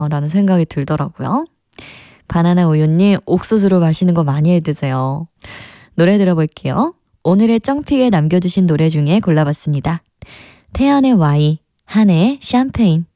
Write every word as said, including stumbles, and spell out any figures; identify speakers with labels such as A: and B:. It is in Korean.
A: 라는 생각이 들더라고요. 바나나 우유님, 옥수수로 마시는 거 많이 해 드세요. 노래 들어볼게요. 오늘의 정픽에 남겨주신 노래 중에 골라봤습니다. 태연의 Y, 한혜의 샴페인.